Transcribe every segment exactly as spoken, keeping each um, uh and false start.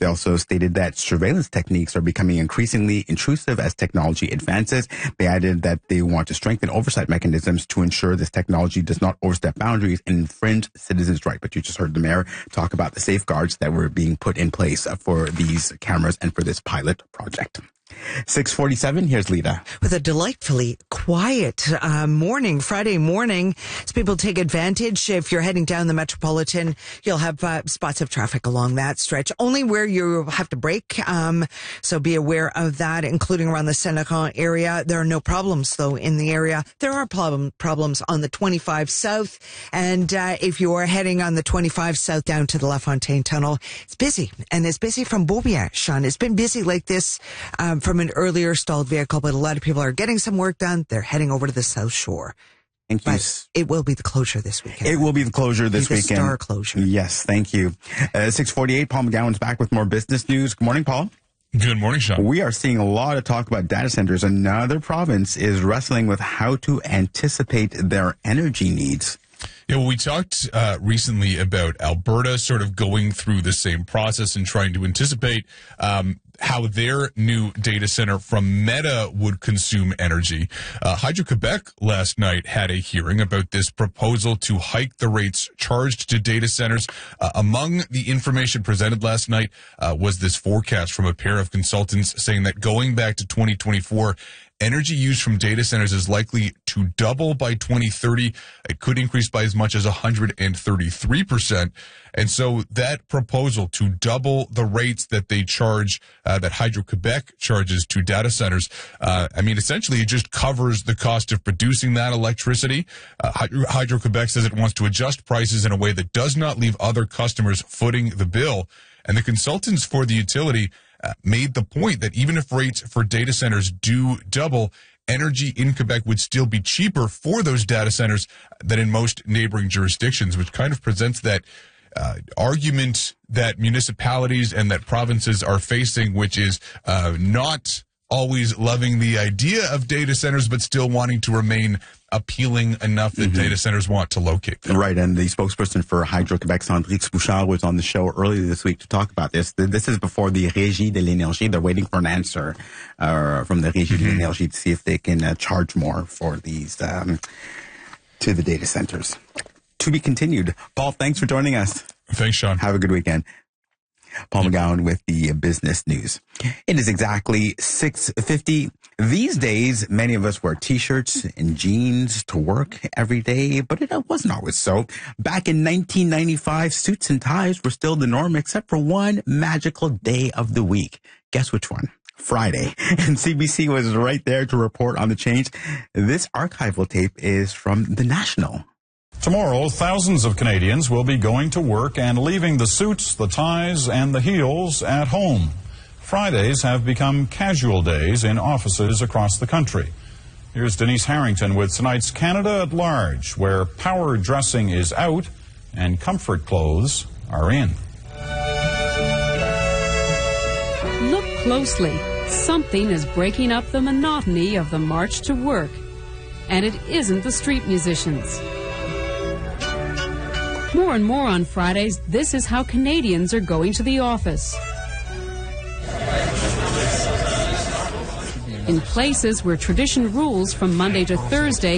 They also stated that surveillance techniques are becoming increasingly intrusive as technology advances. They added that they want to strengthen oversight mechanisms to ensure this technology does not overstep boundaries and infringe citizens' rights. But you just heard the mayor talk about the safeguards that were being put in place for these cameras and for this pilot project. six forty-seven, here's Lita. With a delightfully quiet uh, morning, Friday morning, as people take advantage. If you're heading down the Metropolitan, you'll have uh, spots of traffic along that stretch, only where you have to brake. Um, so be aware of that, including around the Saint-Laurent area. There are no problems, though, in the area. There are problem, problems on the twenty-five South. And uh, if you are heading on the twenty-five South down to the La Fontaine Tunnel, it's busy. And it's busy from Beaubien, Sean. It's been busy like this um, from an earlier stalled vehicle, but a lot of people are getting some work done. They're heading over to the South Shore. Thank you. But it will be the closure this weekend. It will be the closure this the weekend. Star closure. Yes, thank you. Uh, six forty-eight, Paul McGowan's back with more business news. Good morning, Paul. Good morning, Sean. We are seeing a lot of talk about data centers. Another province is wrestling with how to anticipate their energy needs. Yeah, well, we talked uh, recently about Alberta sort of going through the same process and trying to anticipate um, how their new data center from Meta would consume energy. Uh, Hydro-Quebec last night had a hearing about this proposal to hike the rates charged to data centers. Uh, among the information presented last night uh, was this forecast from a pair of consultants saying that going back to twenty twenty-four, energy used from data centers is likely to double by twenty thirty. It could increase by as much as one hundred thirty-three percent. And so that proposal to double the rates that they charge, uh, that Hydro-Quebec charges to data centers, uh, I mean, essentially it just covers the cost of producing that electricity. Uh, Hydro-Quebec says it wants to adjust prices in a way that does not leave other customers footing the bill. And the consultants for the utility uh, made the point that even if rates for data centers do double, energy in Quebec would still be cheaper for those data centers than in most neighboring jurisdictions, which kind of presents that uh, argument that municipalities and that provinces are facing, which is uh, not always loving the idea of data centers, but still wanting to remain appealing enough that mm-hmm. data centers want to locate them. Right, and the spokesperson for Hydro-Quebec, Sandrix Bouchard, was on the show earlier this week to talk about this. This is before the Régie de l'Énergie. They're waiting for an answer uh, from the Régie mm-hmm. de l'Énergie to see if they can uh, charge more for these um, to the data centers. To be continued. Paul, thanks for joining us. Thanks, Sean. Have a good weekend. Paul McGowan with the business news. It is exactly six fifty. These days, many of us wear T-shirts and jeans to work every day, but it wasn't always so. Back in nineteen ninety-five, suits and ties were still the norm, except for one magical day of the week. Guess which one? Friday. And C B C was right there to report on the change. This archival tape is from The National. Tomorrow, thousands of Canadians will be going to work and leaving the suits, the ties, and the heels at home. Fridays have become casual days in offices across the country. Here's Denise Harrington with tonight's Canada at Large, where power dressing is out and comfort clothes are in. Look closely. Something is breaking up the monotony of the march to work. And it isn't the street musicians. More and more on Fridays, this is how Canadians are going to the office. In places where tradition rules from Monday to Thursday,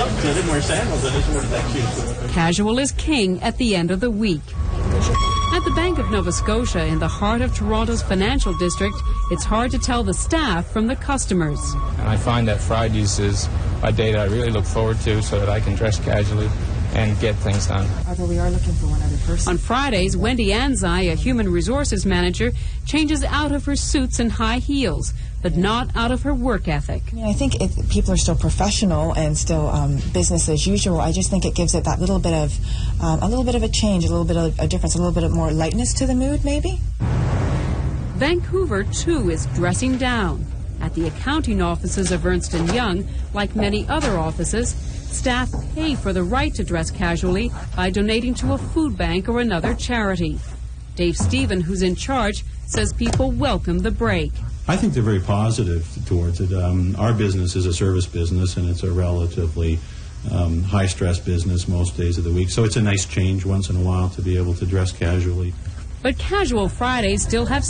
casual is king at the end of the week. At the Bank of Nova Scotia, in the heart of Toronto's financial district, it's hard to tell the staff from the customers. And I find that Fridays is a day that I really look forward to so that I can dress casually and get things done. Although we are looking for one other person. On Fridays, Wendy Anzai, a human resources manager, changes out of her suits and high heels, but not out of her work ethic. I mean, I think if people are still professional and still um, business as usual. I just think it gives it that little bit of um, a little bit of a change, a little bit of a difference, a little bit of more lightness to the mood, maybe. Vancouver, too, is dressing down. At the accounting offices of Ernst and Young, like many other offices, staff pay for the right to dress casually by donating to a food bank or another charity. Dave Stephen, who's in charge, says people welcome the break. I think they're very positive towards it. Um, our business is a service business, and it's a relatively um, high-stress business most days of the week. So it's a nice change once in a while to be able to dress casually. But casual Fridays still have